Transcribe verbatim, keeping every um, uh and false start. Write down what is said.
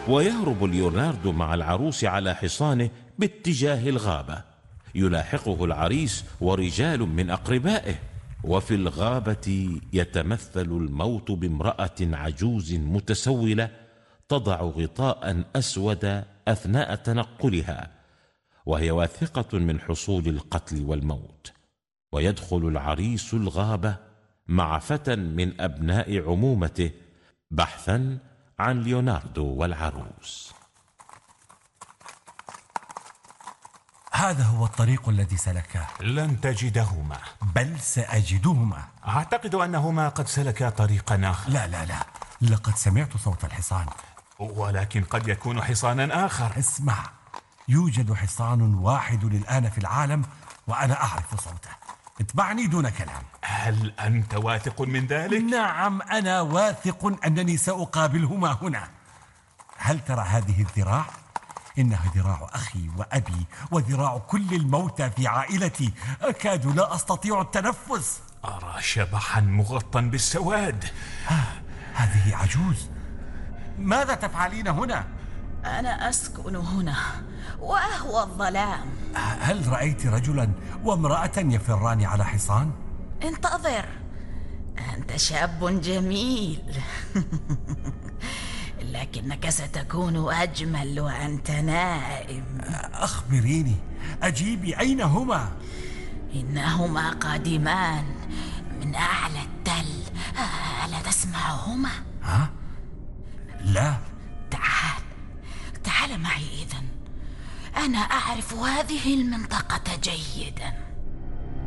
ويهرب ليوناردو مع العروس على حصانه باتجاه الغابة. يلاحقه العريس ورجال من أقربائه، وفي الغابة يتمثل الموت بامرأة عجوز متسولة تضع غطاء أسود أثناء تنقلها، وهي واثقة من حصول القتل والموت. ويدخل العريس الغابة مع فتى من أبناء عمومته بحثا عن ليوناردو والعروس. هذا هو الطريق الذي سلكاه. لن تجدهما. بل سأجدهما. أعتقد أنهما قد سلكا طريقا آخر. لا لا لا، لقد سمعت صوت الحصان. ولكن قد يكون حصانا آخر. اسمع، يوجد حصان واحد الآن في العالم وأنا أعرف صوته. اتبعني دون كلام. هل أنت واثق من ذلك؟ نعم، أنا واثق أنني سأقابلهما هنا. هل ترى هذه الذراع؟ إنها ذراع أخي وأبي وذراع كل الموتى في عائلتي. أكاد لا أستطيع التنفس. أرى شبحا مغطى بالسواد. هذه عجوز. ماذا تفعلين هنا؟ أنا أسكن هنا وأهوى الظلام. هل رأيت رجلا وامرأة يفران على حصان؟ انتظر، أنت شاب جميل. لكنك ستكون أجمل وأنت نائم. أخبريني، أجيبي، أين هما؟ إنهما قادمان من أعلى التل. ألا تسمعهما؟ ها؟ لا. تعال تعال معي إذن. أنا أعرف هذه المنطقة جيدا.